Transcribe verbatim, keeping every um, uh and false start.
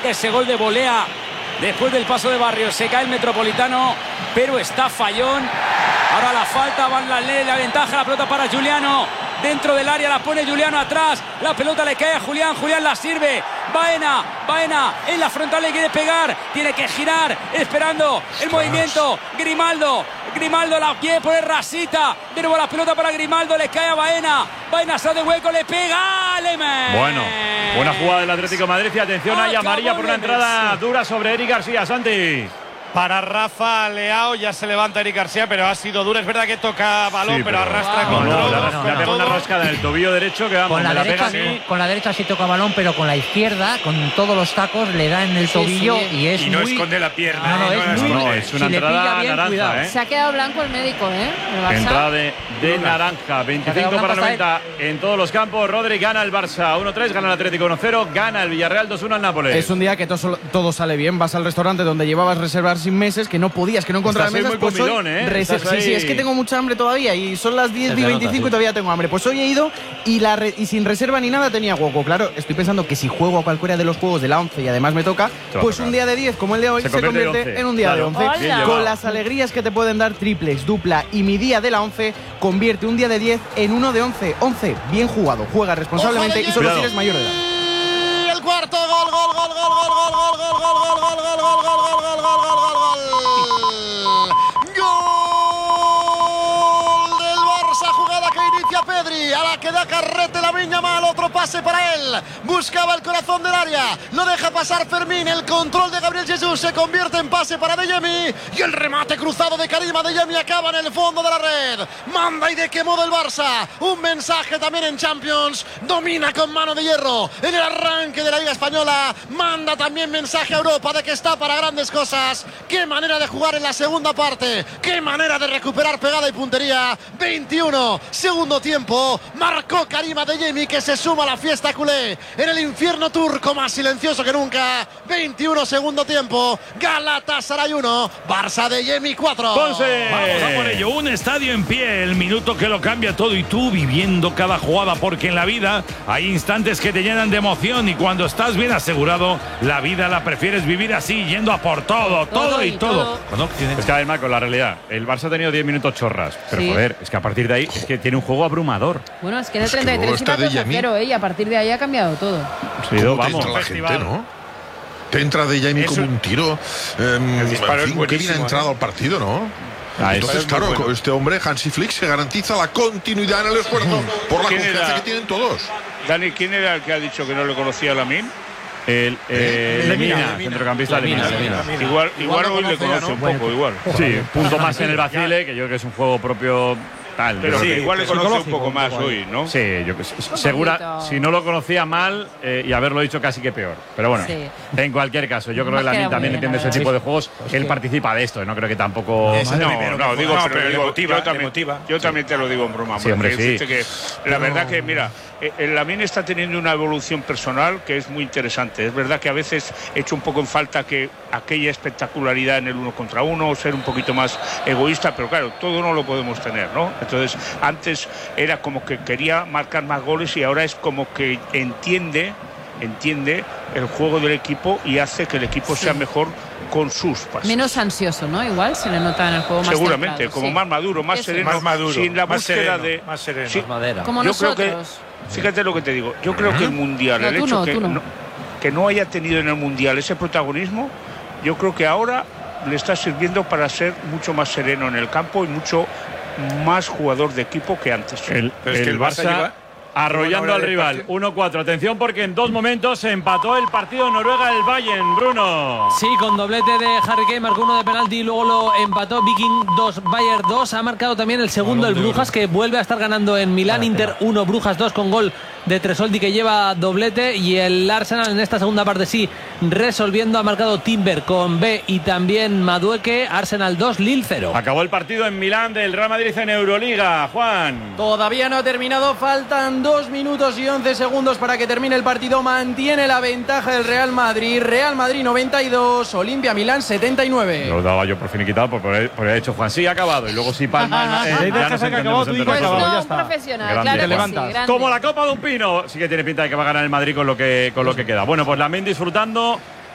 marca ese gol de volea después del paso de Barrios. Se cae el Metropolitano, pero está Fallón. Ahora la falta, Van la ley, la ventaja, la pelota para Juliano. Dentro del área la pone Juliano atrás. La pelota le cae a Julián. Julián la sirve. Baena, Baena en la frontal le quiere pegar. Tiene que girar, esperando el movimiento. Grimaldo, Grimaldo la quiere poner rasita. De nuevo la pelota para Grimaldo, le cae a Baena. Baena sale de hueco, le pega a Lemes. Bueno, buena jugada del Atlético de Madrid. Y atención, hay amarilla por una entrada dura sobre Eric García. Santi. Para Rafa Leao, ya se levanta Eric García, pero ha sido dura. Es verdad que toca balón, sí, pero, pero arrastra wow. con no, todo. No, no, no, le ha pegado una rascada en el tobillo derecho que vamos, con la, me derecha, la pega sí, con la derecha sí toca balón, pero con la izquierda, con todos los tacos, le da en el tobillo sí, sí. y es Y no muy, esconde la pierna. No, no, ¿eh? es, no, muy, no, es una si entrada bien, naranja. ¿eh? Se ha quedado blanco el médico, ¿eh? El entrada de, de naranja. veinticinco para noventa en todos los campos. Rodri gana el Barça uno tres, gana el Atlético uno cero, gana el Villarreal dos uno al Nápoles. Es un día que todo, todo sale bien. Vas al restaurante donde llevabas reservar sin meses, que no podías, que no encontrabas mesas. Muy pues comilón, ¿eh? Sí, sí, es que tengo mucha hambre todavía y son las diez y veinticinco y todavía tengo hambre. Pues hoy he ido y, la re y sin reserva ni nada tenía hueco. Claro, estoy pensando que si juego a cualquiera de los juegos de la once y además me toca, pues un día de diez como el de hoy se, se convierte, convierte en un día claro. de once. Con las alegrías que te pueden dar triplex, dupla y mi día de la once, convierte un día de diez en uno de once. once, bien jugado, juega responsablemente y solo si eres mayor de edad. El cuarto gol, gol, gol, gol, gol, gol, gol, gol, gol, gol, gol, gol, gol, gol, gol, gol, gol, gol, gol. Jugada que inicia Pedri, a la que da carrete la Viña Mal, otro pase para él, buscaba el corazón del área, lo deja pasar Fermín, el control de Gabriel Jesús se convierte en pase para Adeyemi y el remate cruzado de Karim Adeyemi acaba en el fondo de la red. Manda y de qué modo el Barça, un mensaje también en Champions, domina con mano de hierro en el arranque de la Liga Española, manda también mensaje a Europa de que está para grandes cosas. Qué manera de jugar en la segunda parte, qué manera de recuperar pegada y puntería. veintiuno segundo tiempo, marcó Karim Adeyemi, que se suma a la fiesta culé en el infierno turco más silencioso que nunca. veintiuno segundo tiempo, Galatasaray uno, Barça Adeyemi cuatro. Ponce. Vamos a por ello, un estadio en pie, el minuto que lo cambia todo y tú viviendo cada jugada, porque en la vida hay instantes que te llenan de emoción y cuando estás bien asegurado, la vida la prefieres vivir así, yendo a por todo, todo, todo y todo. todo. Es que además con la realidad, el Barça ha tenido diez minutos chorras, pero sí. joder, es que a partir de ahí es que tiene un juego abrumador. Bueno, es que en el treinta y tres iba dos a cero, ¿eh? Y a partir de ahí ha cambiado todo. Sí, ¿Cómo vamos, te entra la gente, ¿no? Te entra Adeyemi como un tiro. Eh, en fin, qué bien ha entrado al partido, ¿no? Ah, Entonces, claro, bueno. este hombre, Hansi Flick, se garantiza la continuidad en el esfuerzo por la confianza era? que tienen todos. Dani, ¿quién era el que ha dicho que no le conocía a Lamine? El eh, eh, Lemina, centrocampista Lemina. Lemina. Igual, igual hoy le conoce un poco, igual. Sí, punto más en el vacile, que yo creo que es un juego propio. Tal, pero sí, que, igual le conoce un poco más hoy, ¿no? Sí, yo que segura, si no lo conocía mal eh, y haberlo dicho casi que peor. Pero bueno, sí. en cualquier caso, yo creo que Lamine también bien, entiende ese tipo de juegos. Sí. Él participa de esto, no creo que tampoco. No, no, no, digo, no, pero, pero digo, motiva, yo, también, motiva. yo también te lo digo en broma. Sí, hombre, sí. Que la verdad que, mira, el Lamine está teniendo una evolución personal que es muy interesante. Es verdad que a veces he hecho un poco en falta que aquella espectacularidad en el uno contra uno, ser un poquito más egoísta, pero claro, todo no lo podemos tener, ¿no? Entonces, antes era como que quería marcar más goles y ahora es como que entiende, entiende el juego del equipo y hace que el equipo sí. sea mejor con sus pases. Menos ansioso, ¿no? Igual se le nota en el juego más seguramente, centrado, como sí. más maduro, más Eso. sereno, más maduro, sin la más búsqueda sereno, de más sereno, sí, más madera. Como yo nosotros. Creo que, fíjate lo que te digo, yo creo que el mundial, no, el hecho no, que no. No, que no haya tenido en el mundial ese protagonismo, yo creo que ahora le está sirviendo para ser mucho más sereno en el campo y mucho más jugador de equipo que antes. El, el, el Barça, Barça lleva, arrollando al rival. uno cuatro. Atención porque en dos momentos se empató el partido Noruega el Bayern, Bruno. Sí, con doblete de Harry Kane, marcó uno de penalti y luego lo empató Viking dos, Bayern dos. Ha marcado también el segundo el Brujas, que vuelve a estar ganando en Milán. Ah, Inter uno, Brujas dos, con gol de Tresoldi, que lleva doblete. Y el Arsenal en esta segunda parte sí resolviendo, ha marcado Timber con B y también Madueke. Arsenal dos, Lille cero. Acabó el partido en Milán del Real Madrid en Euroliga, Juan. Todavía no ha terminado, faltan dos minutos y once segundos para que termine el partido. Mantiene la ventaja del Real Madrid. Real Madrid noventa y dos, Olimpia Milán setenta y nueve. Lo daba yo por finiquitado por haber, por haber hecho Juan. Sí, ha acabado. Y luego si Palma. eh, ya nos entendemos entre pues nosotros. no, ya un está. profesional, claro que levantas. sí, grande. Como la copa de un pino. Sí que tiene pinta de que va a ganar el Madrid con lo que, con lo que queda. Bueno, pues Lamine disfrutando